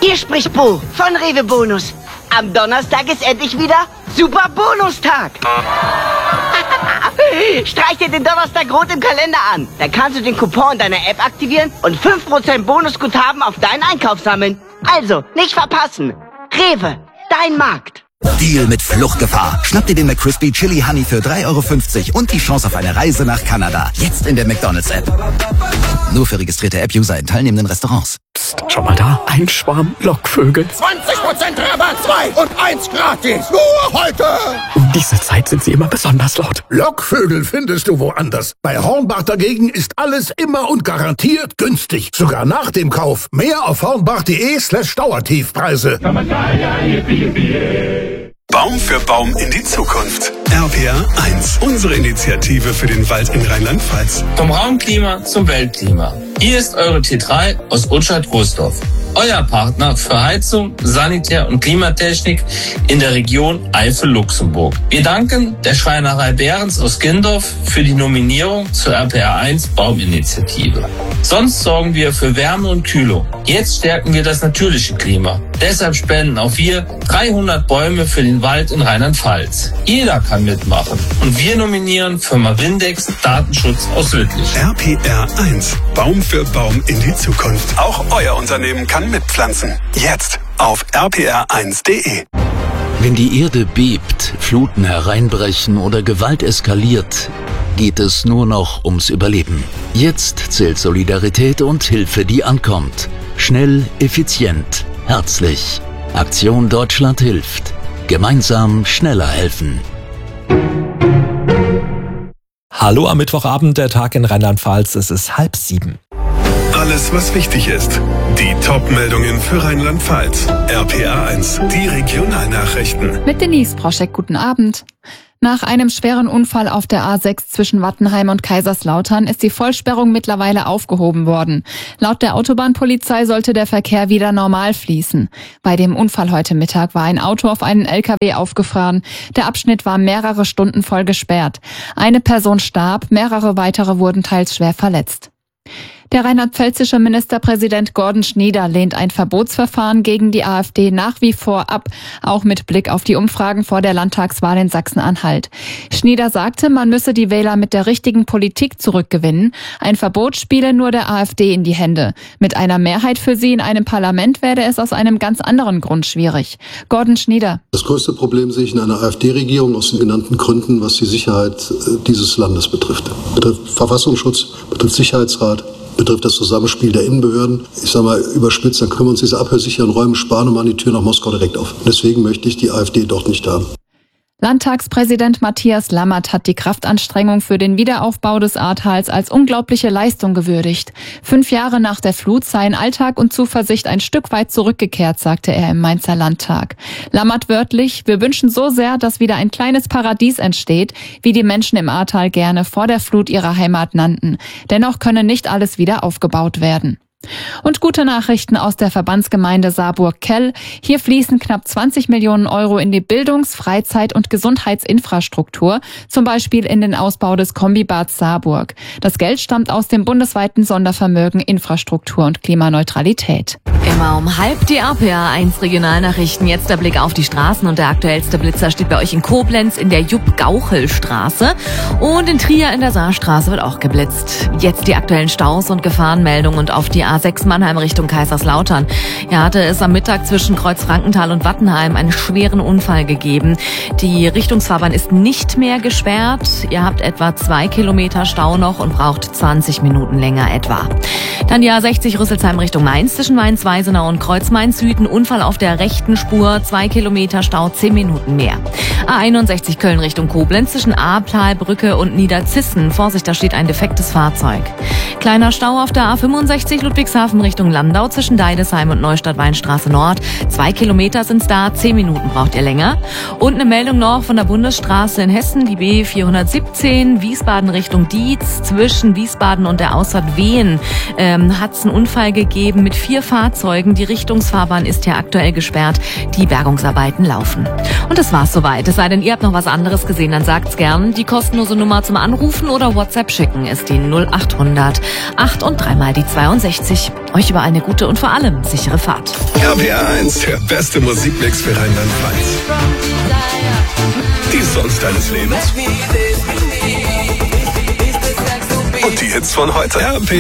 Hier spricht Bo von Rewe Bonus. Am Donnerstag ist endlich wieder Super Bonustag. Streich dir den Donnerstag rot im Kalender an. Dann kannst du den Coupon in deiner App aktivieren und 5% Bonusguthaben auf deinen Einkauf sammeln. Also, nicht verpassen. Rewe, dein Markt. Deal mit Fluchtgefahr. Schnapp dir den McCrispy Chili Honey für 3,50 € und die Chance auf eine Reise nach Kanada. Jetzt in der McDonald's-App. Nur für registrierte App-User in teilnehmenden Restaurants. Psst, schau mal da. Ein Schwarm Lockvögel. 20% Rabatt, 2 und 1 gratis. Nur heute. Um diese Zeit sind sie immer besonders laut. Lockvögel findest du woanders. Bei Hornbach dagegen ist alles immer und garantiert günstig. Sogar nach dem Kauf. Mehr auf hornbach.de/Dauertiefpreise. Baum für Baum in die Zukunft. RPR 1, unsere Initiative für den Wald in Rheinland-Pfalz. Vom Raumklima zum Weltklima. Hier ist eure T3 aus Utschat-Großdorf. Euer Partner für Heizung, Sanitär- und Klimatechnik in der Region Eifel-Luxemburg. Wir danken der Schreinerei Behrens aus Gindorf für die Nominierung zur RPR 1 Bauminitiative. Sonst sorgen wir für Wärme und Kühlung. Jetzt stärken wir das natürliche Klima. Deshalb spenden auch wir 300 Bäume für den Wald in Rheinland-Pfalz. Jeder kann mitmachen. Und wir nominieren Firma Windex Datenschutz aus Wittlich. RPR 1, Baum für Baum in die Zukunft. Auch euer Unternehmen kann mitpflanzen. Jetzt auf rpr1.de. Wenn die Erde bebt, Fluten hereinbrechen oder Gewalt eskaliert, geht es nur noch ums Überleben. Jetzt zählt Solidarität und Hilfe, die ankommt. Schnell, effizient, herzlich. Aktion Deutschland hilft. Gemeinsam schneller helfen. Hallo am Mittwochabend, der Tag in Rheinland-Pfalz. Es ist 6:30. Alles, was wichtig ist. Die Top-Meldungen für Rheinland-Pfalz. RPR 1, die Regionalnachrichten. Mit Denise Proschek, guten Abend. Nach einem schweren Unfall auf der A6 zwischen Wattenheim und Kaiserslautern ist die Vollsperrung mittlerweile aufgehoben worden. Laut der Autobahnpolizei sollte der Verkehr wieder normal fließen. Bei dem Unfall heute Mittag war ein Auto auf einen LKW aufgefahren. Der Abschnitt war mehrere Stunden voll gesperrt. Eine Person starb, mehrere weitere wurden teils schwer verletzt. Der rheinland-pfälzische Ministerpräsident Gordon Schnieder lehnt ein Verbotsverfahren gegen die AfD nach wie vor ab, auch mit Blick auf die Umfragen vor der Landtagswahl in Sachsen-Anhalt. Schnieder sagte, man müsse die Wähler mit der richtigen Politik zurückgewinnen. Ein Verbot spiele nur der AfD in die Hände. Mit einer Mehrheit für sie in einem Parlament werde es aus einem ganz anderen Grund schwierig. Gordon Schnieder. Das größte Problem sehe ich in einer AfD-Regierung aus den genannten Gründen, was die Sicherheit dieses Landes betrifft. Betrifft Verfassungsschutz, betrifft Sicherheitsrat, betrifft das Zusammenspiel der Innenbehörden. Ich sage mal überspitzt, dann können wir uns diese abhörsicheren Räume sparen und machen die Tür nach Moskau direkt auf. Deswegen möchte ich die AfD dort nicht haben. Landtagspräsident Matthias Lammert hat die Kraftanstrengung für den Wiederaufbau des Ahrtals als unglaubliche Leistung gewürdigt. 5 Jahre nach der Flut seien Alltag und Zuversicht ein Stück weit zurückgekehrt, sagte er im Mainzer Landtag. Lammert wörtlich: Wir wünschen so sehr, dass wieder ein kleines Paradies entsteht, wie die Menschen im Ahrtal gerne vor der Flut ihre Heimat nannten. Dennoch könne nicht alles wieder aufgebaut werden. Und gute Nachrichten aus der Verbandsgemeinde Saarburg-Kell. Hier fließen knapp 20 Millionen Euro in die Bildungs-, Freizeit- und Gesundheitsinfrastruktur, zum Beispiel in den Ausbau des Kombibads Saarburg. Das Geld stammt aus dem bundesweiten Sondervermögen Infrastruktur und Klimaneutralität. Immer um 12:30 die RPR 1 Regionalnachrichten. Jetzt der Blick auf die Straßen und der aktuellste Blitzer steht bei euch in Koblenz in der Jupp-Gauchel-Straße und in Trier in der Saarstraße wird auch geblitzt. Jetzt die aktuellen Staus und Gefahrenmeldungen und auf die A6 Mannheim Richtung Kaiserslautern. Hier hatte es am Mittag zwischen Kreuzfrankenthal und Wattenheim einen schweren Unfall gegeben. Die Richtungsfahrbahn ist nicht mehr gesperrt. Ihr habt etwa 2 Kilometer Stau noch und braucht 20 Minuten länger etwa. Dann die A60 Rüsselsheim Richtung Mainz zwischen Mainz-Weisenau und Kreuz-Main-Süden. Unfall auf der rechten Spur, 2 Kilometer Stau, 10 Minuten mehr. A61 Köln Richtung Koblenz zwischen Ahrtalbrücke und Niederzissen. Vorsicht, da steht ein defektes Fahrzeug. Kleiner Stau auf der A65 Ludwigshafen Richtung Landau zwischen Deidesheim und Neustadt-Weinstraße Nord. 2 Kilometer sind's da, 10 Minuten braucht ihr länger. Und eine Meldung noch von der Bundesstraße in Hessen, die B417, Wiesbaden Richtung Dietz. Zwischen Wiesbaden und der Ausfahrt Wehen hat's einen Unfall gegeben mit 4 Fahrzeugen. Die Richtungsfahrbahn ist hier aktuell gesperrt. Die Bergungsarbeiten laufen. Und das war's soweit. Es sei denn, ihr habt noch was anderes gesehen, dann sagt's gern. Die kostenlose Nummer zum Anrufen oder WhatsApp schicken ist die 0800 8 und 3 mal die 62. Euch überall eine gute und vor allem sichere Fahrt. RPR 1, der beste Musikmix für Rheinland-Pfalz. Die Songs deines Lebens. Und die Hits von heute. RPR